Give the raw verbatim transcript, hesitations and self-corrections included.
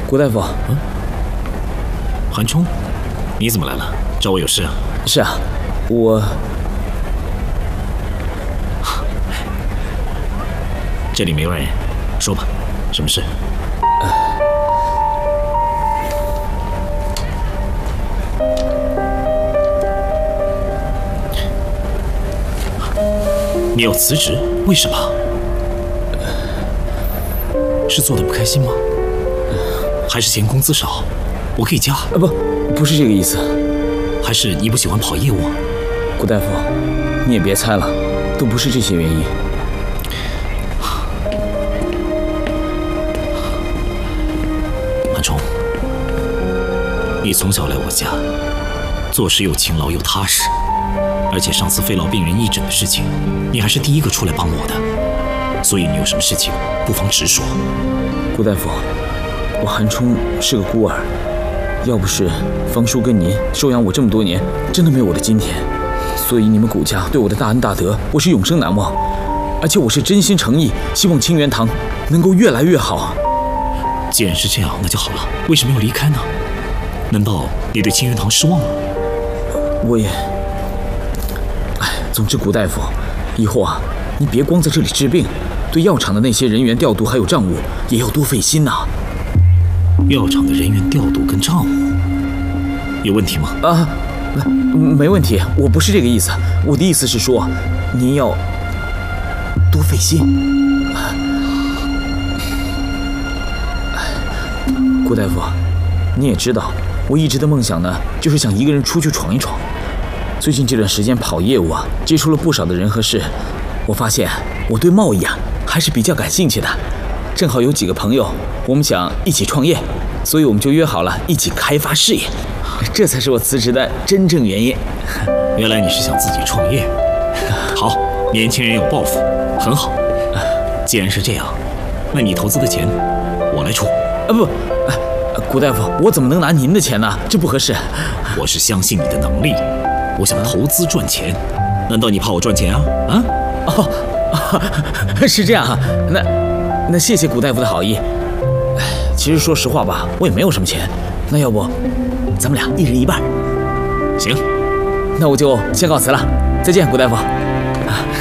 谷大夫， 嗯，韩冲，你怎么来了？找我有事啊？ 是啊，我这里没外人，说吧，什么事？呃、你要辞职？为什么？是做的不开心吗？还是嫌工资少？我可以加。 啊不，不是这个意思。 还是你不喜欢跑业务啊？ 谷大夫，你也别猜了，都不是这些原因。 韩冲，你从小来我家，做事又勤劳又踏实，而且上次肺痨病人义诊的事情，你还是第一个出来帮我的，所以你有什么事情不妨直说。 谷大夫，我韩冲是个孤儿，要不是方叔跟您收养我这么多年，真的没有我的今天。所以你们谷家对我的大恩大德，我是永生难忘，而且我是真心诚意，希望清源堂能够越来越好。 既然是这样，那就好了。为什么要离开呢？难道你对清源堂失望了？ 我也……哎，总之谷大夫，以后啊，你别光在这里治病，对药厂的那些人员调度还有账务也要多费心呐、啊。 药厂的人员调度跟账务有问题吗？ 啊，没问题，我不是这个意思。我的意思是说，您要多费心。谷大夫，你也知道，我一直的梦想呢，就是想一个人出去闯一闯。最近这段时间跑业务啊，接触了不少的人和事，我发现我对贸易啊还是比较感兴趣的。正好有几个朋友，我们想一起创业，所以我们就约好了一起开发事业。这才是我辞职的真正原因。 原来你是想自己创业。好，年轻人有抱负，很好。既然是这样，那你投资的钱我来出。 啊不，谷大夫，我怎么能拿您的钱呢？这不合适。 我是相信你的能力，我想投资赚钱。难道你怕我赚钱啊？啊？ 哦，啊、是这样啊。那那谢谢谷大夫的好意。其实说实话吧，我也没有什么钱。那要不，咱们俩一人一半。 行， 那我就先告辞了。再见，谷大夫。